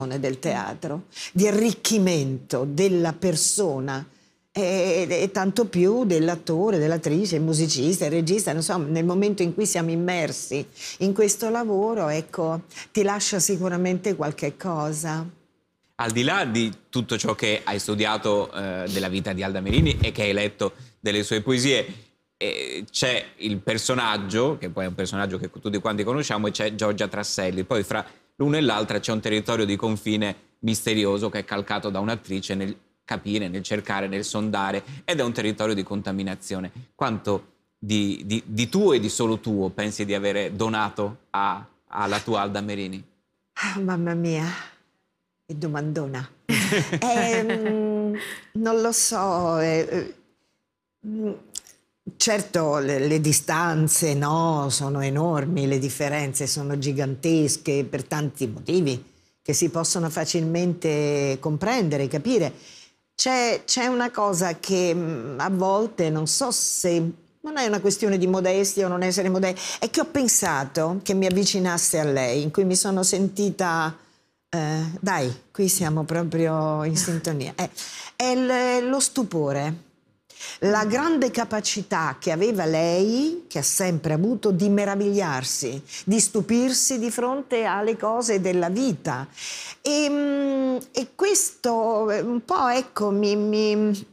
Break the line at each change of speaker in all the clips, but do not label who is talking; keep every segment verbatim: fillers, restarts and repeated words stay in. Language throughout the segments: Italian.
del teatro, di arricchimento della persona e, e tanto più dell'attore, dell'attrice, il musicista, il regista, non so, nel momento in cui siamo immersi in questo lavoro, ecco, ti lascia sicuramente qualche cosa.
Al di là di tutto ciò che hai studiato eh, della vita di Alda Merini e che hai letto delle sue poesie, eh, c'è il personaggio, che poi è un personaggio che tutti quanti conosciamo, e c'è Giorgia Trasselli. Poi fra l'una e l'altra c'è un territorio di confine misterioso che è calcato da un'attrice nel capire, nel cercare, nel sondare, ed è un territorio di contaminazione. Quanto di, di, di tuo e di solo tuo pensi di avere donato a, alla tua Alda Merini?
Ah, mamma mia, che domandona. eh, mm, non lo so. Eh, mm, certo, le, le distanze, no, sono enormi, le differenze sono gigantesche per tanti motivi che si possono facilmente comprendere, capire. C'è, c'è una cosa che mh, a volte, non so se non è una questione di modestia o non essere modesti, è che ho pensato che mi avvicinasse a lei, in cui mi sono sentita, eh, dai, qui siamo proprio in sintonia. Eh, è l- lo stupore. La grande capacità che aveva lei, che ha sempre avuto, di meravigliarsi, di stupirsi di fronte alle cose della vita. E, e questo un po', ecco, mi, mi,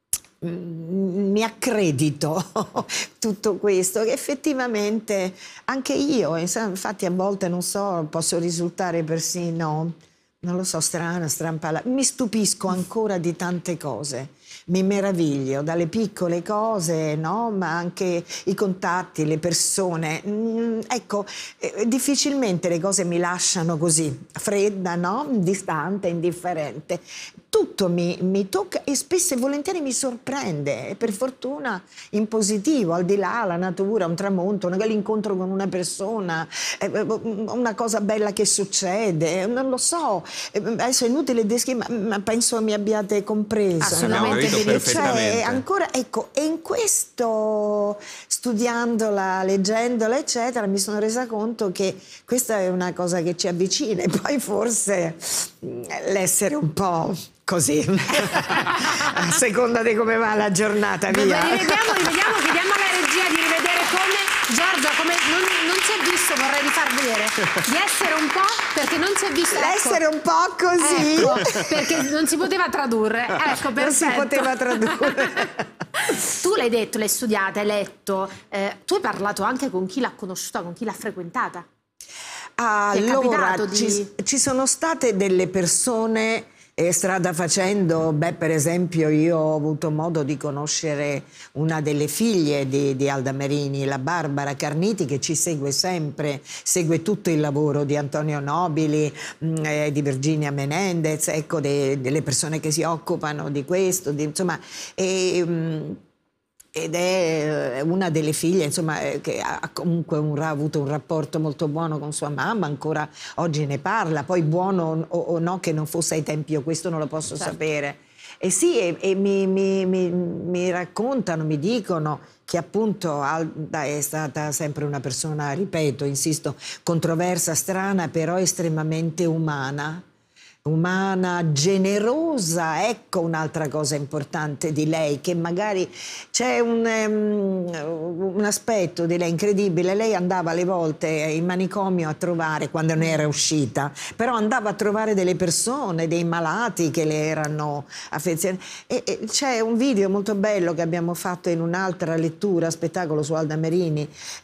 mi accredito tutto questo, che effettivamente anche io, infatti a volte, non so, posso risultare persino, non lo so, strana, strampala, mi stupisco ancora di tante cose. Mi meraviglio dalle piccole cose, no? Ma anche i contatti, le persone. Mm, ecco, eh, difficilmente le cose mi lasciano così, fredda, no? Distante, indifferente. Tutto mi, mi tocca e spesso e volentieri mi sorprende, e per fortuna in positivo, al di là, la natura, un tramonto, l'incontro con una persona, eh, una cosa bella che succede, non lo so. Adesso è inutile descrivere, ma, ma penso mi abbiate compreso.
Assolutamente.
No?
Perfettamente.
Cioè, ancora, ecco, e in questo, studiandola, leggendola, eccetera, mi sono resa conto che questa è una cosa che ci avvicina, e poi forse l'essere un po' così, a seconda di come va la giornata, via.
Rivediamo, rivediamo, chiediamo alla regia di rivedere come, Giorgia, come non, non si è visto, vorrei rifar vedere, di essere un po', perché non si è visto.
L'essere ecco, un po' così.
Ecco, perché non si poteva tradurre. Ecco, perfetto.
Non si poteva tradurre.
Tu l'hai detto, l'hai studiata, hai letto, eh, tu hai parlato anche con chi l'ha conosciuta, con chi l'ha frequentata.
Allora,
di...
ci, ci sono state delle persone... E strada facendo, beh, per esempio, io ho avuto modo di conoscere una delle figlie di, di Alda Merini, la Barbara Carniti, che ci segue sempre, segue tutto il lavoro di Antonio Nobili, mh, eh, di Virginia Menendez, ecco, de, delle persone che si occupano di questo, di, insomma, e, mh, ed è una delle figlie, insomma, che ha comunque un, ha avuto un rapporto molto buono con sua mamma, ancora oggi ne parla, poi buono o, o no che non fosse ai tempi, io questo non lo posso certo. sapere. E sì, e, e mi, mi, mi, mi raccontano, mi dicono che appunto Alda è stata sempre una persona, ripeto, insisto, controversa, strana, però estremamente umana. Umana, generosa, ecco un'altra cosa importante di lei, che magari c'è un, um, un aspetto di lei incredibile. Lei andava alle volte in manicomio a trovare, quando ne era uscita, però andava a trovare delle persone, dei malati che le erano affezionati. E, e c'è un video molto bello che abbiamo fatto in un'altra lettura, spettacolo su Alda Merini,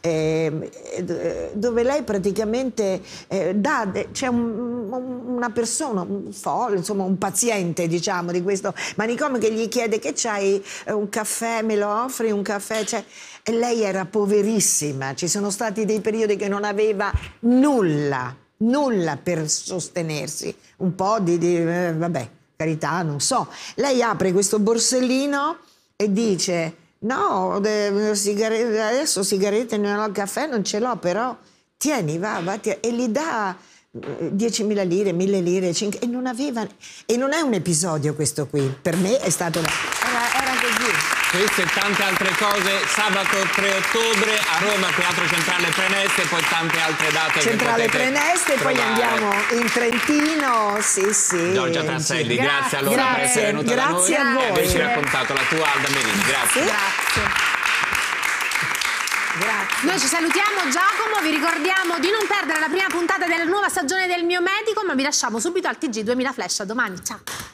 eh, dove lei praticamente eh, dà, c'è un, una persona, un folle, insomma un paziente, diciamo, di questo manicomio, che gli chiede: che c'hai, un caffè, me lo offri un caffè? Cioè, e lei era poverissima, ci sono stati dei periodi che non aveva nulla, nulla per sostenersi, un po' di, di eh, vabbè, carità, non so. Lei apre questo borsellino e dice: no, sigarette, adesso sigarette non ho, il caffè non ce l'ho, però tieni, va, va, tieni. E gli dà diecimila lire, mille lire, cinque, e non aveva, e non è un episodio questo qui, per me è stato, era, era così.
Queste e tante altre cose, sabato tre ottobre a Roma, Teatro Centrale Preneste, e poi tante altre date.
Centrale
che potete
Preneste, poi
trovare.
andiamo in Trentino, sì sì.
Giorgia Trasselli, grazie,
Grazie,
allora per
grazie,
essere venuta
grazie
da noi
a voi.
e averci raccontato la tua Alda Merini. Grazie.
Grazie.
Grazie.
Noi ci salutiamo, Giacomo, vi ricordiamo di non perdere la prima puntata della nuova stagione del Mio Medico, ma vi lasciamo subito al T G duemila Flash. A domani, ciao.